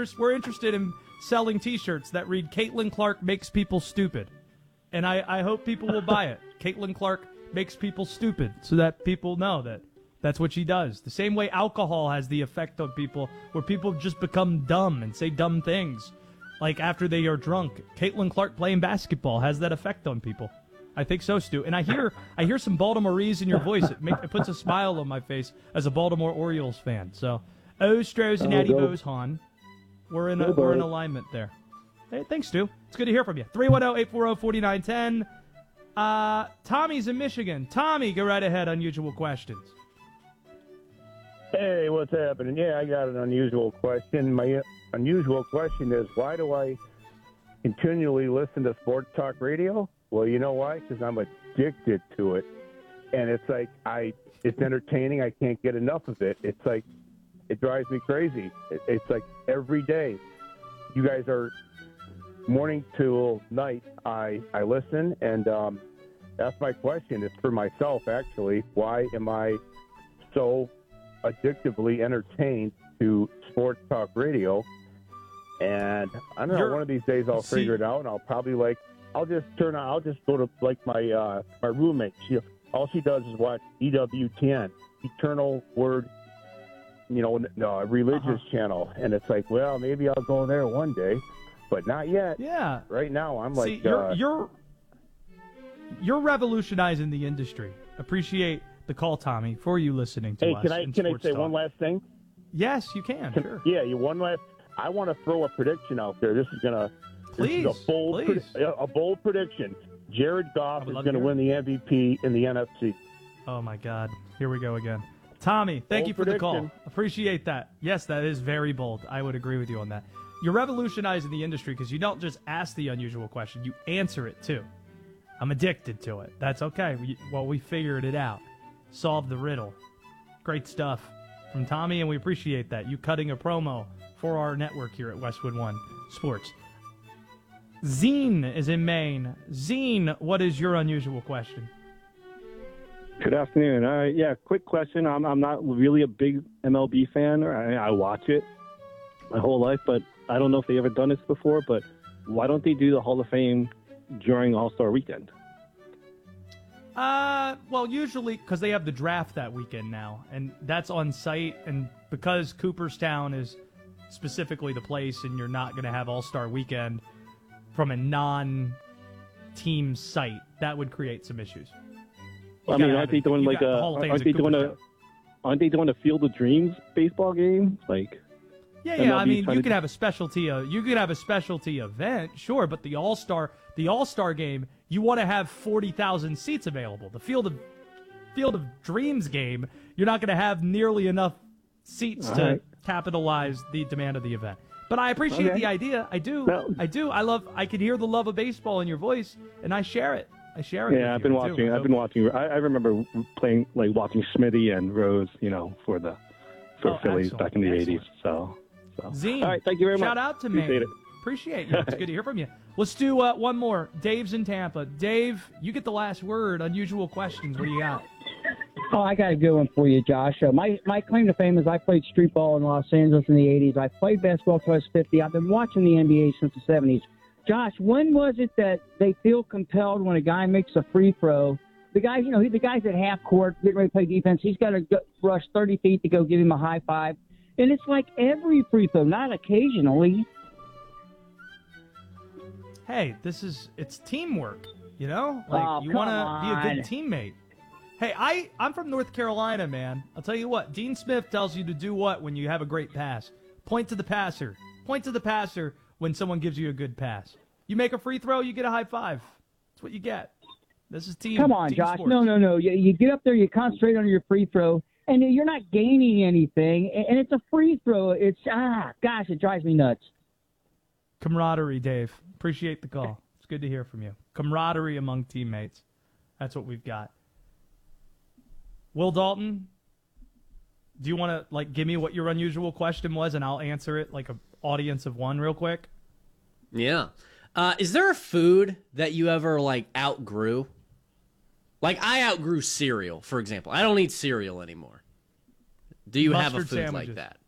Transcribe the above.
we're interested in selling T-shirts that read "Caitlin Clark makes people stupid," and I hope people will buy it. Caitlin Clark makes people stupid, so that people know that that's what she does. The same way alcohol has the effect on people, where people just become dumb and say dumb things, like after they are drunk. Caitlin Clark playing basketball has that effect on people. I think so, Stu. And I hear some Baltimoreese in your voice. It puts a smile on my face as a Baltimore Orioles fan. So, Stros and Natty Bose, Han. We're in alignment there. Hey, thanks, Stu. It's good to hear from you. 310-840-4910. Tommy's in Michigan. Tommy, go right ahead. Unusual questions. Hey, what's happening? Yeah, I got an unusual question. My unusual question is, why do I continually listen to sports talk radio? Well, you know why? Because I'm addicted to it. And it's like, it's entertaining. I can't get enough of it. It's like, it drives me crazy. It's like every day. You guys are morning till night. I listen, and that's my question. It's for myself, actually. Why am I so addictively entertained to sports talk radio? And I don't know, one of these days I'll figure it out, and I'll probably I'll just go to my my roommate. All she does is watch EWTN, Eternal Word, religious channel. And it's like, well, maybe I'll go there one day, but not yet. Yeah. Right now, I'm you're revolutionizing the industry. Appreciate the call, Tommy, for you listening to us. Hey, can I say one last thing? Yes, you can. Sure. Yeah, one last. I want to throw a prediction out there. This is a bold prediction. Jared Goff is going to win the MVP in the NFC. Oh my God! Here we go again. Tommy, thank you for the call. Appreciate that. Yes, that is very bold. I would agree with you on that. You're revolutionizing the industry because you don't just ask the unusual question; you answer it too. I'm addicted to it. That's okay. We figured it out. Solved the riddle. Great stuff from Tommy, and we appreciate that. You cutting a promo for our network here at Westwood One Sports. Zine is in Maine. Zine, what is your unusual question? Good afternoon. Quick question. I'm not really a big MLB fan. I watch it my whole life, but I don't know if they ever done this before. But why don't they do the Hall of Fame during All-Star Weekend? Well, usually because they have the draft that weekend now, and that's on site, and because Cooperstown is specifically the place, and you're not going to have All-Star Weekend from a non-team site, that would create some issues. Aren't they doing a Field of Dreams baseball game? Yeah. I mean, you could have a specialty. You could have a specialty event, sure, but the All-Star game, you want to have 40,000 seats available. The Field of Dreams game, you're not going to have nearly enough seats to capitalize the demand of the event. But I appreciate the idea. I do. I can hear the love of baseball in your voice, and I share it. Yeah, I've been watching. I remember watching Smitty and Rose, for Phillies back in the 80s. So. Zine, all right, thank you very much. Shout out to me. Appreciate you. It's good to hear from you. Let's do one more. Dave's in Tampa. Dave, you get the last word. Unusual questions. What do you got? Oh, I got a good one for you, Josh. My claim to fame is I played street ball in Los Angeles in the 80s. I played basketball until I was 50. I've been watching the NBA since the 70s. Josh, when was it that they feel compelled when a guy makes a free throw? The guy's at half court, getting ready to play defense. He's got to rush 30 feet to go give him a high five. And it's like every free throw, not occasionally. Hey, it's teamwork, you want to be a good teammate. Hey, I'm from North Carolina, man. I'll tell you what, Dean Smith tells you to do what when you have a great pass? Point to the passer. Point to the passer when someone gives you a good pass. You make a free throw, you get a high five. That's what you get. This is team. Come on, team Josh. Sports. No. You get up there, you concentrate on your free throw, and you're not gaining anything, and it's a free throw. It drives me nuts. Camaraderie, Dave. Appreciate the call. It's good to hear from you. Camaraderie among teammates. That's what we've got. Will Dalton, do you want to give me what your unusual question was, and I'll answer it like an audience of one real quick? Yeah. Is there a food that you ever outgrew? I outgrew cereal, for example. I don't eat cereal anymore. Do you have a food sandwiches. like that?